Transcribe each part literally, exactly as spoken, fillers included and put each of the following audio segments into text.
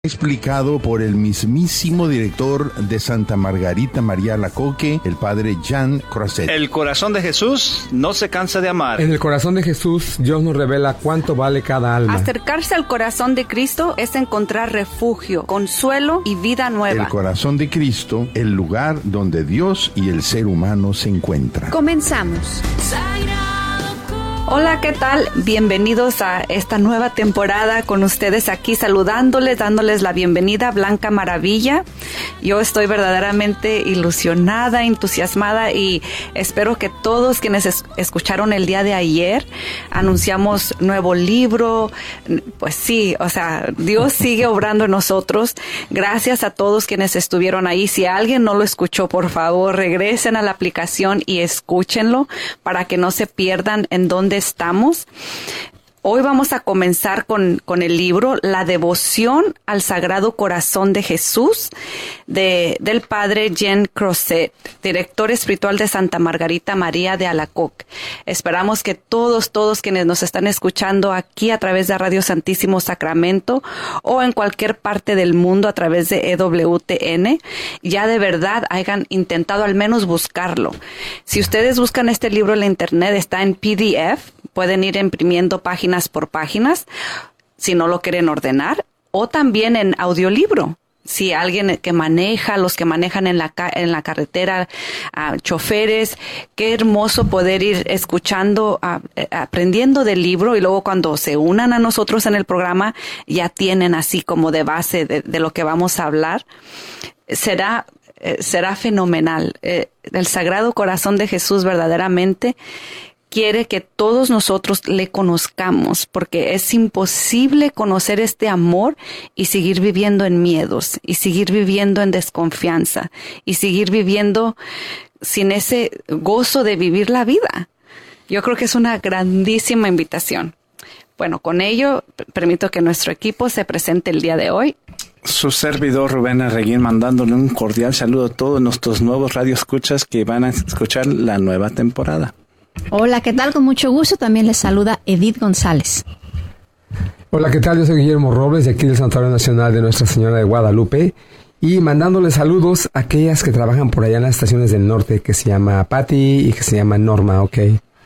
Explicado por el mismísimo director de Santa Margarita María Alacoque, el padre Jean Croisset. El corazón de Jesús no se cansa de amar. En el corazón de Jesús, Dios nos revela cuánto vale cada alma. Acercarse al corazón de Cristo es encontrar refugio, consuelo y vida nueva. El corazón de Cristo, el lugar donde Dios y el ser humano se encuentran. Comenzamos. Hola, ¿qué tal? Bienvenidos a esta nueva temporada con ustedes aquí saludándoles, dándoles la bienvenida, Blanca Maravilla. Yo estoy verdaderamente ilusionada, entusiasmada y espero que todos quienes es- escucharon el día de ayer, anunciamos nuevo libro, pues sí, o sea, Dios sigue obrando en nosotros. Gracias a todos quienes estuvieron ahí. Si alguien no lo escuchó, por favor, regresen a la aplicación y escúchenlo para que no se pierdan en dónde estamos. Hoy vamos a comenzar con, con el libro La devoción al Sagrado Corazón de Jesús de, del padre Jean Croisset, director espiritual de Santa Margarita María de Alacoque. Esperamos que todos, todos quienes nos están escuchando aquí a través de Radio Santísimo Sacramento o en cualquier parte del mundo a través de E W T N, ya de verdad hayan intentado al menos buscarlo. Si ustedes buscan este libro en la internet, está en P D F, pueden ir imprimiendo páginas por páginas, si no lo quieren ordenar, o también en audiolibro. Si alguien que maneja, los que manejan en la ca- en la carretera, uh, choferes, qué hermoso poder ir escuchando, uh, eh, aprendiendo del libro, y luego cuando se unan a nosotros en el programa, ya tienen así como de base de, de lo que vamos a hablar. Será, eh, será fenomenal. Eh, el Sagrado Corazón de Jesús verdaderamente quiere que todos nosotros le conozcamos, porque es imposible conocer este amor y seguir viviendo en miedos, y seguir viviendo en desconfianza, y seguir viviendo sin ese gozo de vivir la vida. Yo creo que es una grandísima invitación. Bueno, con ello, permito que nuestro equipo se presente el día de hoy. Su servidor Rubén Arreguín, mandándole un cordial saludo a todos nuestros nuevos radioescuchas que van a escuchar la nueva temporada. Hola, ¿qué tal? Con mucho gusto. También les saluda Edith González. Hola, ¿qué tal? Yo soy Guillermo Robles, de aquí del Santuario Nacional de Nuestra Señora de Guadalupe, y mandándoles saludos a aquellas que trabajan por allá en las estaciones del norte, que se llama Patti y que se llama Norma, ¿ok?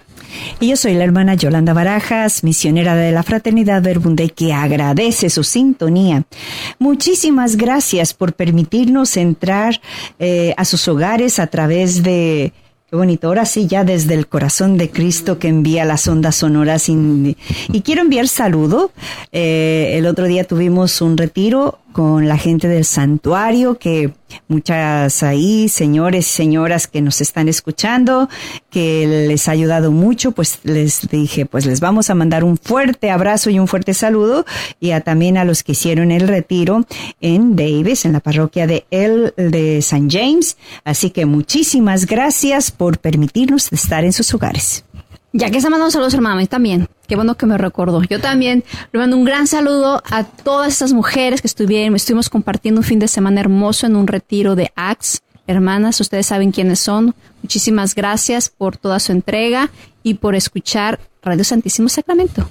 Y yo soy la hermana Yolanda Barajas, misionera de la Fraternidad Verbum, que agradece su sintonía. Muchísimas gracias por permitirnos entrar eh, a sus hogares a través de... Qué bonito, ahora sí, ya desde el corazón de Cristo que envía las ondas sonoras. Y, y quiero enviar saludo. Eh, el otro día tuvimos un retiro con la gente del santuario, que muchas ahí, señores y señoras que nos están escuchando, que les ha ayudado mucho, pues les dije, pues les vamos a mandar un fuerte abrazo y un fuerte saludo, y a, también a los que hicieron el retiro en Davis, en la parroquia de El de Saint James. Así que muchísimas gracias por permitirnos estar en sus hogares. Ya que está mandando saludos, hermano, y también, qué bueno que me recordó. Yo también le mando un gran saludo a todas estas mujeres que estuvieron, estuvimos compartiendo un fin de semana hermoso en un retiro de Acts. Hermanas, ustedes saben quiénes son. Muchísimas gracias por toda su entrega y por escuchar Radio Santísimo Sacramento.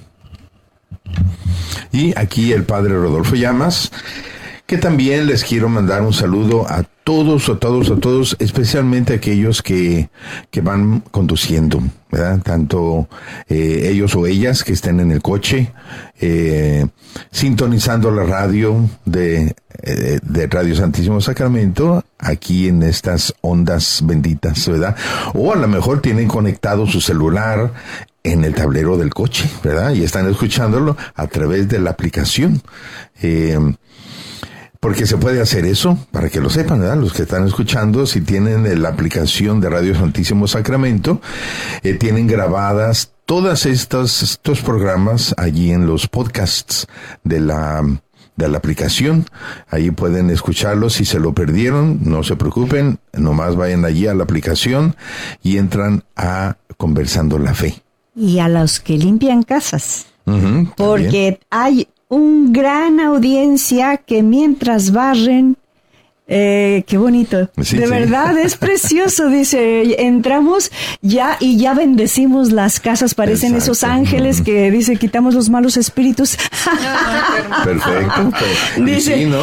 Y aquí el padre Rodolfo Llamas, que también les quiero mandar un saludo a todos, a todos, a todos, especialmente a aquellos que, que van conduciendo, ¿verdad? Tanto eh, ellos o ellas que estén en el coche, eh, sintonizando la radio de, eh, de Radio Santísimo Sacramento, aquí en estas ondas benditas, ¿verdad? O a lo mejor tienen conectado su celular en el tablero del coche, ¿verdad? Y están escuchándolo a través de la aplicación. Eh, Porque se puede hacer eso, para que lo sepan, ¿verdad? Los que están escuchando, si tienen la aplicación de Radio Santísimo Sacramento, eh, tienen grabadas todas estas, estos programas allí en los podcasts de la, de la aplicación. Ahí pueden escucharlos. Si se lo perdieron, no se preocupen, nomás vayan allí a la aplicación y entran a Conversando la Fe. Y a los que limpian casas, Uh-huh, porque hay un gran audiencia que mientras barren Eh, qué bonito. Sí, de sí. verdad, es precioso. Dice, entramos ya y ya bendecimos las casas. Parecen Exacto. esos ángeles que dice, quitamos los malos espíritus. Perfecto. Pero, Dice, sí, ¿no?